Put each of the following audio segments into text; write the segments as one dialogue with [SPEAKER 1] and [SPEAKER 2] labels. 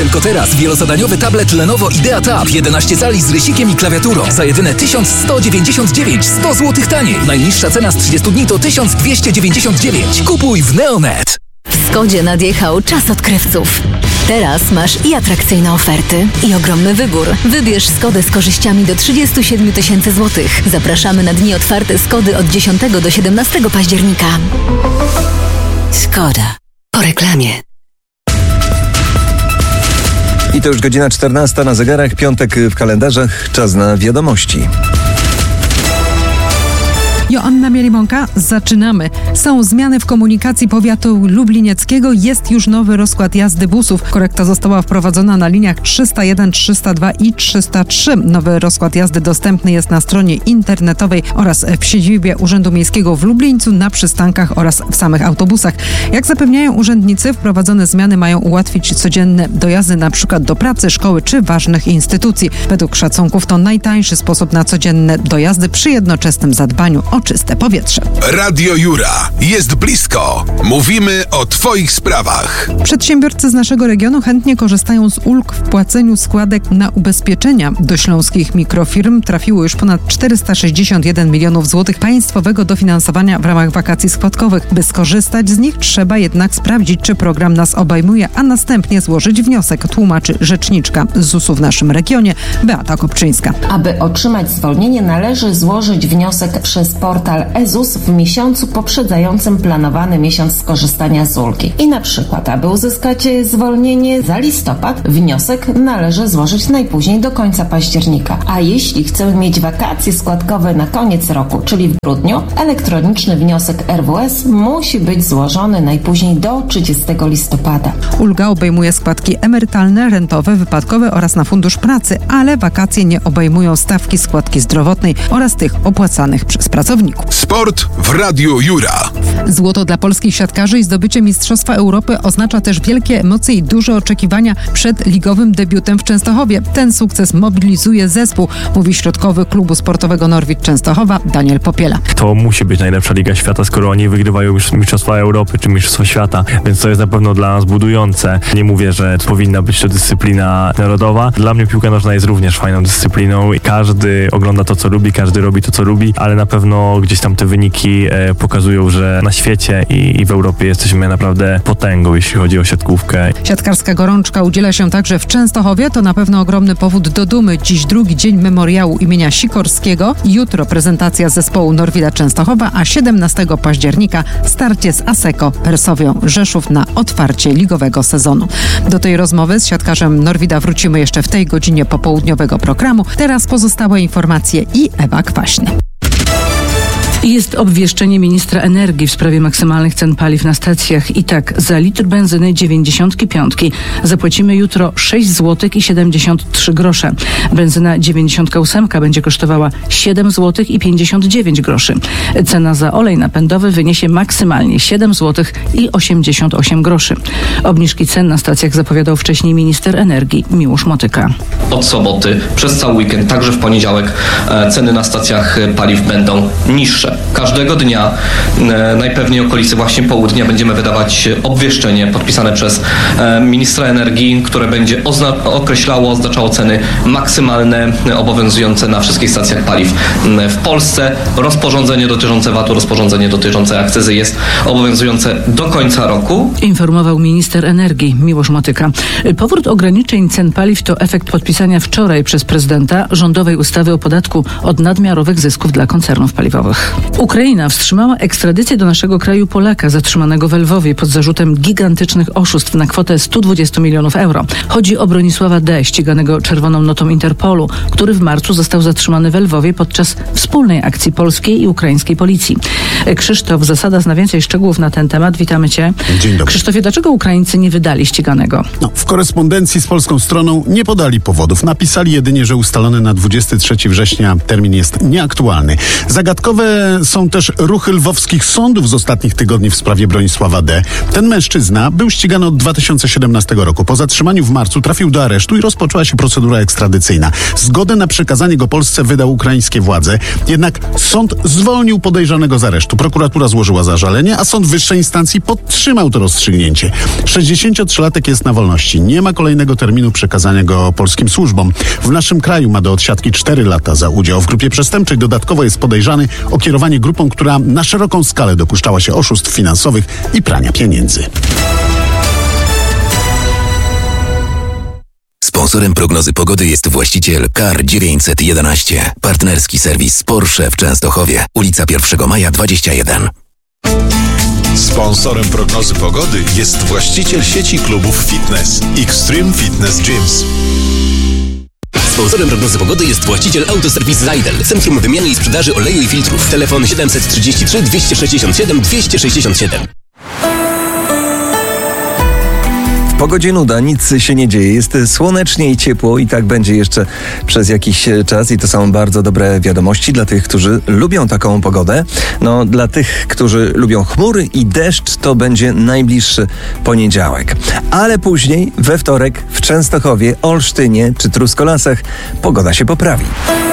[SPEAKER 1] Tylko teraz wielozadaniowy tablet Lenovo Idea Tab 11 cali z rysikiem i klawiaturą za jedyne 1199, 100 zł taniej. Najniższa cena z 30 dni to 1299. Kupuj w Neonet.
[SPEAKER 2] W Skodzie nadjechał czas odkrywców. Teraz masz i atrakcyjne oferty, i ogromny wybór. Wybierz Skodę z korzyściami do 37 000 złotych. Zapraszamy na dni otwarte Skody od 10 do 17 października. Skoda. Po reklamie.
[SPEAKER 3] I to już godzina 14 na zegarach, piątek w kalendarzach, czas na wiadomości.
[SPEAKER 4] Joanna Mielimonka, zaczynamy. Są zmiany w komunikacji powiatu lublinieckiego. Jest już nowy rozkład jazdy busów. Korekta została wprowadzona na liniach 301, 302 i 303. Nowy rozkład jazdy dostępny jest na stronie internetowej oraz w siedzibie Urzędu Miejskiego w Lublińcu, na przystankach oraz w samych autobusach. Jak zapewniają urzędnicy, wprowadzone zmiany mają ułatwić codzienne dojazdy np. do pracy, szkoły czy ważnych instytucji. Według szacunków to najtańszy sposób na codzienne dojazdy przy jednoczesnym zadbaniu o czyste powietrze.
[SPEAKER 5] Radio Jura. Jest blisko. Mówimy o Twoich sprawach.
[SPEAKER 4] Przedsiębiorcy z naszego regionu chętnie korzystają z ulg w płaceniu składek na ubezpieczenia. Do śląskich mikrofirm trafiło już ponad 461 milionów złotych państwowego dofinansowania w ramach wakacji składkowych. By skorzystać z nich, trzeba jednak sprawdzić, czy program nas obejmuje, a następnie złożyć wniosek, tłumaczy rzeczniczka ZUS-u w naszym regionie Beata Kopczyńska.
[SPEAKER 6] Aby otrzymać zwolnienie, należy złożyć wniosek przez portal e-ZUS w miesiącu poprzedzającym planowany miesiąc skorzystania z ulgi. I na przykład, aby uzyskać zwolnienie za listopad, wniosek należy złożyć najpóźniej do końca października. A jeśli chcemy mieć wakacje składkowe na koniec roku, czyli w grudniu, elektroniczny wniosek RWS musi być złożony najpóźniej do 30 listopada.
[SPEAKER 4] Ulga obejmuje składki emerytalne, rentowe, wypadkowe oraz na fundusz pracy, ale wakacje nie obejmują stawki składki zdrowotnej oraz tych opłacanych przez pracowników.
[SPEAKER 5] Sport w Radiu Jura.
[SPEAKER 4] Złoto dla polskich siatkarzy i zdobycie Mistrzostwa Europy oznacza też wielkie emocje i duże oczekiwania przed ligowym debiutem w Częstochowie. Ten sukces mobilizuje zespół, mówi środkowy klubu sportowego Norwid Częstochowa Daniel Popiela.
[SPEAKER 7] To musi być najlepsza liga świata, skoro oni wygrywają już Mistrzostwa Europy czy Mistrzostwa Świata, więc to jest na pewno dla nas budujące. Nie mówię, że powinna być to dyscyplina narodowa. Dla mnie piłka nożna jest również fajną dyscypliną i każdy ogląda to, co lubi, każdy robi to, co lubi, ale na pewno gdzieś tam te wyniki pokazują, że na świecie i w Europie jesteśmy naprawdę potęgą, jeśli chodzi o siatkówkę.
[SPEAKER 4] Siatkarska gorączka udziela się także w Częstochowie. To na pewno ogromny powód do dumy. Dziś drugi dzień memoriału imienia Sikorskiego. Jutro prezentacja zespołu Norwida Częstochowa, a 17 października starcie z Asseco Persowią Rzeszów na otwarcie ligowego sezonu. Do tej rozmowy z siatkarzem Norwida wrócimy jeszcze w tej godzinie popołudniowego programu. Teraz pozostałe informacje i Ewa Kwaśny.
[SPEAKER 8] Jest obwieszczenie ministra energii w sprawie maksymalnych cen paliw na stacjach. I tak, za litr benzyny 95 zapłacimy jutro 6 zł i 73 grosze. Benzyna 98 będzie kosztowała 7 zł i 59 groszy. Cena za olej napędowy wyniesie maksymalnie 7 zł i 88 groszy. Obniżki cen na stacjach zapowiadał wcześniej minister energii Miłosz Motyka.
[SPEAKER 9] Od soboty przez cały weekend, także w poniedziałek, ceny na stacjach paliw będą niższe. Każdego dnia, najpewniej okolicy właśnie południa, będziemy wydawać obwieszczenie podpisane przez ministra energii, które będzie oznaczało ceny maksymalne obowiązujące na wszystkich stacjach paliw w Polsce. Rozporządzenie dotyczące VAT-u, rozporządzenie dotyczące akcyzy jest obowiązujące do końca roku.
[SPEAKER 8] Informował minister energii Miłosz Motyka. Powrót ograniczeń cen paliw to efekt podpisania wczoraj przez prezydenta rządowej ustawy o podatku od nadmiarowych zysków dla koncernów paliwowych. Ukraina wstrzymała ekstradycję do naszego kraju Polaka zatrzymanego w Lwowie pod zarzutem gigantycznych oszustw na kwotę 120 milionów euro. Chodzi o Bronisława D., ściganego czerwoną notą Interpolu, który w marcu został zatrzymany w Lwowie podczas wspólnej akcji polskiej i ukraińskiej policji. Krzysztof Zasada zna więcej szczegółów na ten temat. Witamy Cię.
[SPEAKER 10] Dzień dobry.
[SPEAKER 8] Krzysztofie, dlaczego Ukraińcy nie wydali ściganego?
[SPEAKER 10] W korespondencji z polską stroną nie podali powodów. Napisali jedynie, że ustalony na 23 września termin jest nieaktualny. Zagadkowe ale są też ruchy lwowskich sądów z ostatnich tygodni w sprawie Bronisława D. Ten mężczyzna był ścigany od 2017 roku. Po zatrzymaniu w marcu trafił do aresztu i rozpoczęła się procedura ekstradycyjna. Zgodę na przekazanie go Polsce wydał ukraińskie władze. Jednak sąd zwolnił podejrzanego z aresztu. Prokuratura złożyła zażalenie, a sąd wyższej instancji podtrzymał to rozstrzygnięcie. 63-latek jest na wolności. Nie ma kolejnego terminu przekazania go polskim służbom. W naszym kraju ma do odsiadki 4 lata za udział w grupie przestępczej. Dodatkowo jest podejrzany o kierowanie grupą, która na szeroką skalę dopuszczała się oszustw finansowych i prania pieniędzy.
[SPEAKER 1] Sponsorem prognozy pogody jest właściciel Car 911. Partnerski serwis Porsche w Częstochowie. Ulica 1 Maja 21.
[SPEAKER 5] Sponsorem prognozy pogody jest właściciel sieci klubów fitness Extreme Fitness Gyms.
[SPEAKER 1] Sponsorem prognozy pogody jest właściciel Autoserwis Zajdel. Centrum wymiany i sprzedaży oleju i filtrów. Telefon 733 267 267.
[SPEAKER 3] W pogodzie nuda, nic się nie dzieje. Jest słonecznie i ciepło i tak będzie jeszcze przez jakiś czas i to są bardzo dobre wiadomości dla tych, którzy lubią taką pogodę. No, dla tych, którzy lubią chmury i deszcz, to będzie najbliższy poniedziałek. Ale później, we wtorek, w Częstochowie, Olsztynie czy Truskolasach pogoda się poprawi.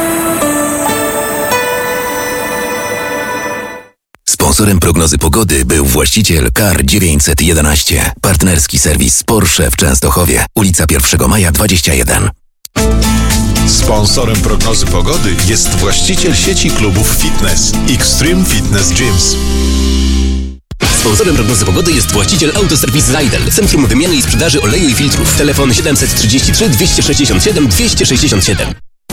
[SPEAKER 1] Sponsorem prognozy pogody był właściciel Car 911. Partnerski serwis Porsche w Częstochowie. Ulica 1 Maja 21.
[SPEAKER 5] Sponsorem prognozy pogody jest właściciel sieci klubów fitness Extreme Fitness Gyms.
[SPEAKER 1] Sponsorem prognozy pogody jest właściciel Autoserwis Zajdel. Centrum wymiany i sprzedaży oleju i filtrów. Telefon 733 267 267.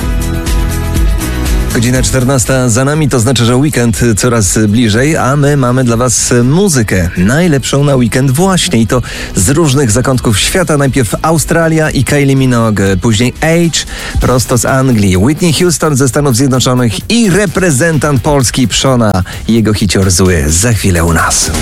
[SPEAKER 3] Godzina 14 za nami, to znaczy, że weekend coraz bliżej, a my mamy dla Was muzykę. Najlepszą na weekend właśnie i to z różnych zakątków świata. Najpierw Australia i Kylie Minogue, później Age prosto z Anglii, Whitney Houston ze Stanów Zjednoczonych i reprezentant Polski Przona. Jego hicior Zły za chwilę u nas.